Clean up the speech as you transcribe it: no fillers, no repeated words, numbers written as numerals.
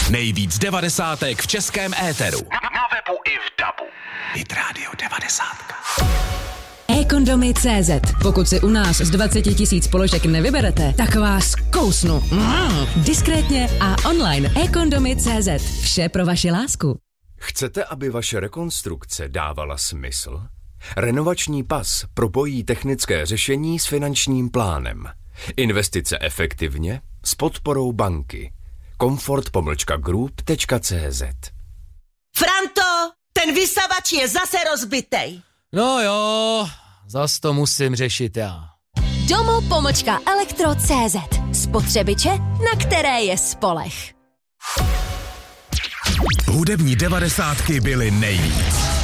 Nejvíc devadesátek v českém éteru. Na webu i v DABu. Hit Radio 90. eKondomy.cz. Pokud si u nás z 20 000 položek nevyberete, tak vás kousnu. Diskrétně a online. eKondomy.cz. Vše pro vaši lásku. Chcete, aby vaše rekonstrukce dávala smysl? Renovační pas propojí technické řešení s finančním plánem. Investice efektivně s podporou banky. Comfort-group.cz. Franto, ten vysavač je zase rozbitej. No jo, zas to musím řešit já. Domo-elektro.cz. Spotřebiče, na které je spoleh. Hudební devadesátky byly nejvíc.